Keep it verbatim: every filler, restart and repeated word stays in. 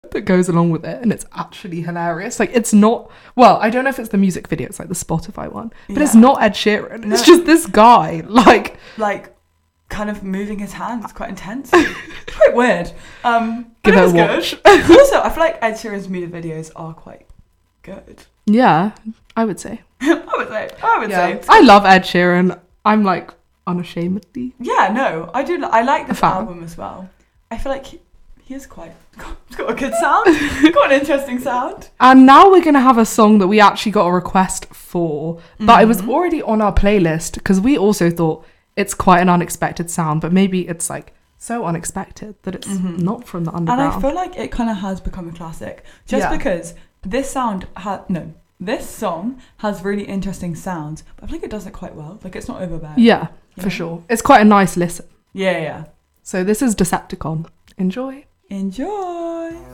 that goes along with it, and it's actually hilarious. Like, it's not, well, I don't know if it's the music video, it's like the Spotify one, but yeah. It's not Ed Sheeran. No. It's just this guy, like like kind of moving his hands quite intensely. Quite weird. Um Give but it, it a was watch. Good. Also, I feel like Ed Sheeran's music videos are quite good. Yeah, I would say. I would say. I would yeah. say. I love Ed Sheeran. I'm like unashamedly. Yeah, no, I do. I like this album as well. I feel like he, he is quite. He's got a good sound. He's got an interesting sound. And now we're gonna have a song that we actually got a request for, but mm-hmm. It was already on our playlist because we also thought it's quite an unexpected sound, but maybe it's like so unexpected that it's mm-hmm. not from the underground. And I feel like it kind of has become a classic just yeah. because this sound had no. This song has really interesting sounds, but I feel like it does it quite well. Like, it's not overbearing. Yeah, for know? Sure. It's quite a nice listen. Yeah, yeah. So this is Decepticon. Enjoy. Enjoy.